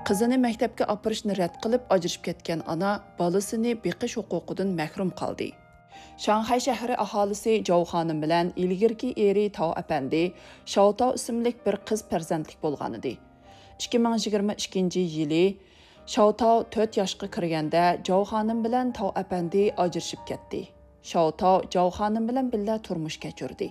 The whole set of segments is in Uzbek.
Qizini maktabga apirishni rad qilib ajrashib ketgan ana bolasini beqish huquqidan mahrum qoldi. Shanxay shahri aholisi Javxonim bilan ilgirki eri Tao apandi Shao Tao ismli bir qiz farzandlik bo'lgan edi. 2022-yili Shao Tao 4 yoshga kirganda Javxonim bilan Tao apandi ajrashib ketdi. Shao Tao Javxonim bilan birga turmush kechirdi.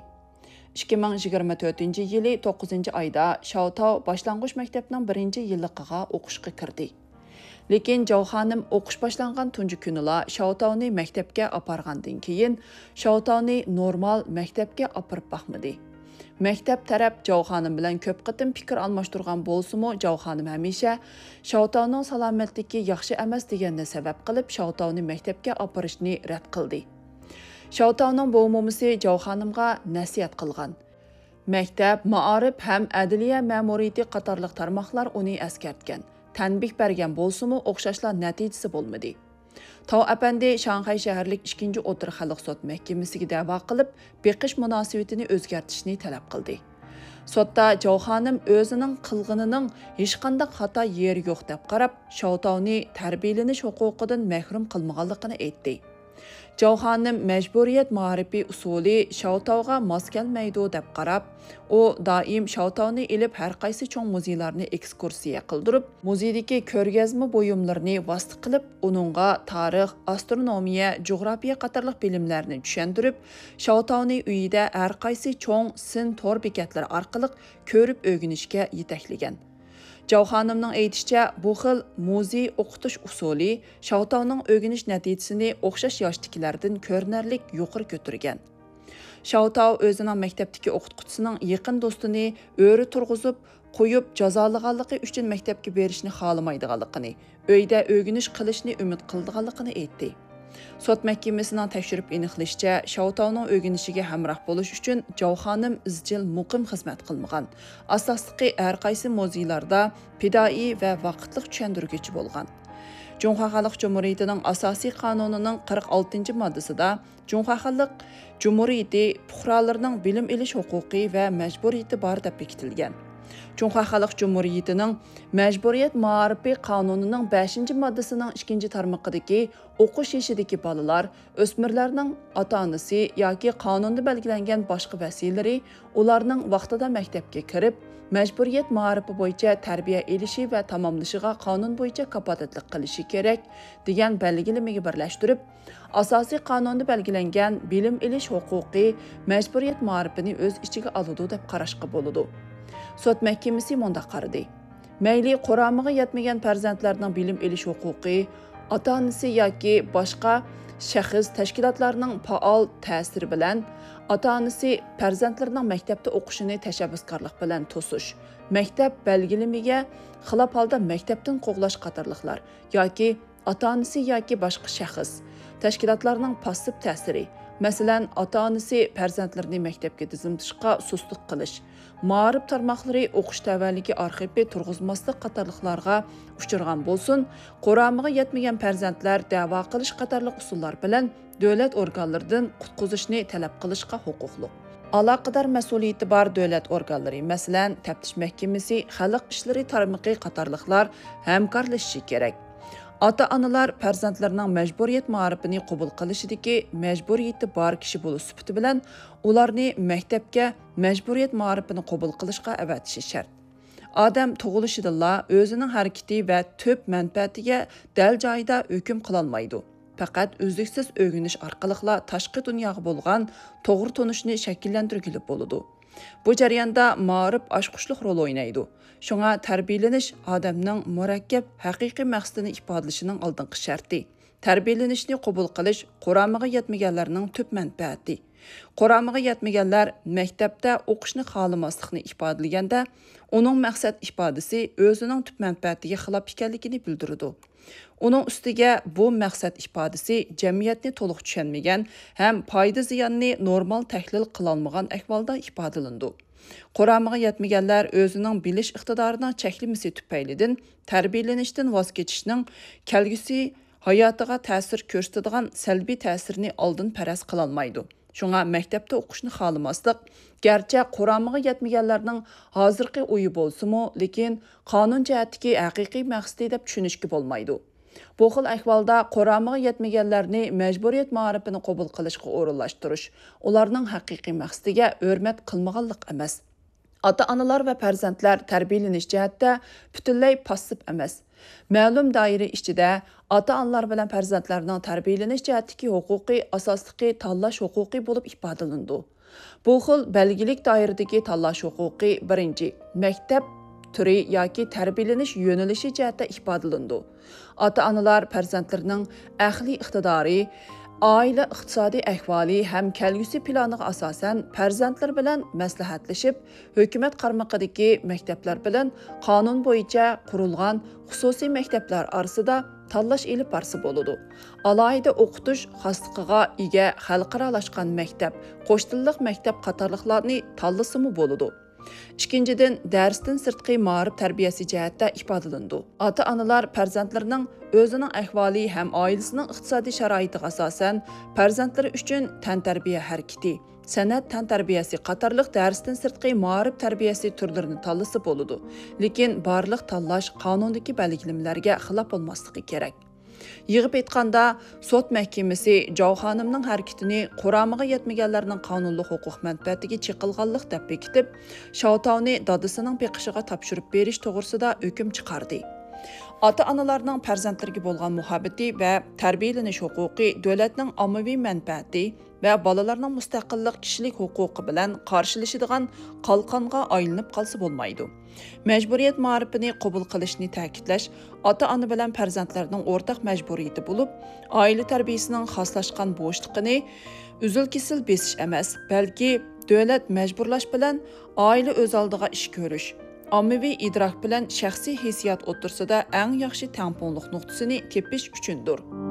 2024-yili 9-oyda Shao Tao boshlang'ich maktabning 1-yilligiga o'qishga kirdi. Lekin Javxonim o'qish boshlangan tunji kunila Shao Tao'ni maktabga apargandan keyin Shao Tao'ni normal maktabga apirib baxmadi. Maktab taraf Javxonim bilan ko'p qatim fikr almashtirgan bo'lsa-mu, Javxonim hamisha Shao Tao'ning salomatligi yaxshi emas deganni sabab qilib Shao Tao'ni maktabga apirishni rad qildi. Shao Tao'ning bu mo'misi Javxonimga nasihat qilgan. Maktab, ma'arif ham adliya ma'muriyati qatorliq tarmoqlar uni eskartgan. Tanbih bergan bo'lsa-mu, o'xshashlar natijasi bo'lmadi. Tao apandi Shanxay shaharlik 2-o'tir xalq sud mahkamasiga da'vo qilib, beqish munosabatini o'zgartirishni talab qildi. Sotda Javxonim o'zining qilg'inining hech qanday xato yeri yo'q deb qarab, Shao Tao'ni tarbiyalanish huquqidan mahrum qilmaganligini aytdi. Javxonim majburiyat ma'rifiy usuli Shao Tao'ga mos kelmaydi deb qarab, u doim Shao Tao'ni ilib har qaysi cho'ng muzeylarni ekskursiya qildirib, muzeydagi ko'rgazma buyumlarini vosita qilib, uningga tarix, astronomiya, jo'g'rafiya qatorliq bilimlarni tushuntirib, Shao Tao'ni uyida har qaysi cho'ng sin tor bekatlari orqali ko'rib o'rganishga yetaklagan. Javxonimning aytishicha, bu xil muzey o'qitish usuli Shao Tao'ning o'rganish natijasini o'xshash yoshdagilardan ko'rinarli yuqori ko'targan. Shao Tao o'zining maktabdagi o'qituvchisining yaqin do'stini o'ri turg'izib, qo'yib jazolaganligi uchun maktabga berishni xohlamaydiganligini, uyda o'rganish qilishni umid qildiganligini aytdi. Sud mahkamasining tekshirib aniqlashicha, Shao Tao'ning o'rganishiga hamroh bo'lish uchun Javxonim izchil muqim xizmat qilmagan. Asosliqi har qaysi muzeylarda pidoi va vaqtliq tushuntirguchi bo'lgan. Junxo Xalq Jumhuriyatining asosiy qonunining 46-moddasida Junxo Xalq Jumhuriyati fuqarolarining bilim olish huquqi va majburiyati bor deb bekitilgan. Junxo Xalq Jumhuriyatining Majburiyat ma'rifi qonunining 5-moddasining 2-tarmog'idagi o'qish yoshidagi bolalar, o'smirlarning ota-onasi yoki qonunda belgilangan boshqa vasilalari ularning vaqtida maktabga kirib, majburiyat ma'rifi bo'yicha tarbiya elishi va tamomlashiga qonun bo'yicha kafolatlik qilishi kerak degan belgilamaga birlashtirib, asosiy qonunda belgilangan bilim olish huquqi majburiyat ma'rifini o'z ichiga oladi deb qarashga bo'ladi. Sud mahkamasi mundaq qaradi. Mayli quramiga yetmagan farzandlarning bilim olish huquqi ota-onasi yoki boshqa shaxs tashkilotlarning faol ta'siri bilan ota-onasi farzandlarining maktabda o'qishini tashabbuskorlik bilan to'sish, maktab belgilamiga xilof holda maktabdan qo'g'lash qatorliqlar yoki ota-onasi yoki boshqa shaxs tashkilotlarning passiv ta'siri, masalan, ota-onasi farzandlarini maktabga tizimlashga sustlik qilish, ma'rif tarmoqlari o'qish tavalligi arxivi turg'izmaslik qatorliqlarga uchirgan bo'lsin, quramiga yetmagan farzandlar da'vo qilish qatorliq usullar bilan davlat organlaridan qutqizishni talab qilishga huquqli. Aloqador mas'uliyati bor davlat organlari, masalan, taftish mahkamasi, xalq ishlari tarmoqi qatorliqlar hamkorlashishi kerak. Ota-onalar farzandlarining majburiyat ma'rifini qabul qilishidagi majburiyati bor kishi bo'lish sifati bilan ularni maktabga majburiyat ma'rifini qabul qilishga avatishi shart. Odam tug'ilishidala o'zining harakati va tub manfaatiga dal joyida hukm qila olmaydi. Faqat uzluksiz o'rganish orqali tashqi dunyoga bo'lgan to'g'ri tunishni shakllantirgili bo'ladi. Bu jarayonda ma'rif oshqushliq rol o'ynaydi. Shunga tarbiyalanish odamning murakkab haqiqiy maqsadini ifodalashining oldingi sharti. Tarbiyalanishni qabul qilish quramiga yetmaganlarning tub manfaati. Quramiga yetmaganlar maktabda o'qishni xohlamaslikni ifodalaganda, uning maqsad ifodasi o'zining tub manfaatiga xilof ekanligini bildiradi. Uning ustiga bu maqsad ifodasi jamiyatni to'liq tushunmagan ham foyda ziyonni normal tahlil qila olmagan ahvolda ifodalandi. Quramiga yetmaganlar o'zining bilish iqtidorining cheklimasi tufaylidan tarbiyalanishdan voz kechishning kelgusi hayotiga ta'sir ko'rsatadigan salbiy ta'sirini oldin faraz qila olmaydi. Шуңа мәктәптә оқышны xalamaslik, gerçi Qur'onga yetmaganlarning hozirgi o'yi bo'lsa-mu, lekin qonun jihatdagi haqiqiy maqsadi deb tushunishga bo'lmaydi. Bu xil ahvolda Qur'onga yetmaganlarni majburiyat ma'rifini qabul qilishga o'rinlashtirish, ularning haqiqiy maqsadiga hurmat qilmaganlik emas. Ota-onalar va farzandlar tarbiyalanish jihatda butunlay passiv emas. Ma'lum doira ichida ota-onalar bilan farzandlarning tarbiyalanish jihatdagi huquqiy asosligi tanlash huquqi bo'lib ifodalandi. Bu xil belgilik doiradagi tanlash huquqi birinchi maktab turi yoki tarbiyalanish yo'nalishi jihatda ifodalandi. Ota-onalar farzandlarining aqliy iqtidori, oila iqtisodiy ahvoli ham kelgusi planiga asosan farzandlar bilan maslahatlashib, hukumat qarmog'idagi maktablar bilan qonun bo'yicha qurilgan xususiy maktablar orasida tanlash elib borsa bo'ladi. Alohida o'qitish xosligiga ega xalqaralashgan maktab, qo'shtilliq maktab qatorliqlarni tanlasimi bo'ladi. İkinchidan, darsdan sirtqi ma'rif tarbiyasi jihatda ifodalandi. Ota-onalar farzandlarining o'zining ahvoli ham oilasining iqtisodiy sharoitiga asosan farzandlari uchun tantarbiya harakati, san'at tantarbiyasi qatorliq darsdan sirtqi ma'rif tarbiyasi turlarini tanlasa bo'ladi. Lekin barliq tanlash qonundagi belgilamalariga xilof bo'lmasligi kerak. Yig'ib aytganda, sot mahkamasi Jovxonimning harakatini Qur'onga yetmaganlarning qonunli huquq manfaatiga chiqilganlik deb bekitib, Shoutovni dadasining beqishiga topshirib berish to'g'risida hukm chiqardi. Ota-onalarning farzandlariga bo'lgan muhabbati va tarbiyalanish huquqi davlatning ommaviy manfaati va bolalarning mustaqillik kishilik huquqi bilan qarshilashadigan qalqonga aylanib qolsa bo'lmaydi. Majburiyat ma'rifini qabul qilishni ta'kidlash ota-ona bilan farzandlarning o'rtaq majburiyati bo'lib, oila tarbiyasining xoslashgan bo'shliqini uzil-kesil besish emas, balki davlat majburlash bilan oila o'z oldiga ish ko'rish, ommaviy idrok bilan shaxsiy hissiyot o'rtasida eng yaxshi tangpungliq nuqtasini tepish uchundir.